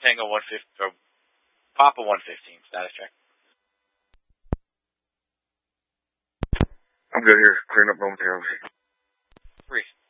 Tango 115, or Papa 115, status check. I'm good here, clearing up momentarily. 3.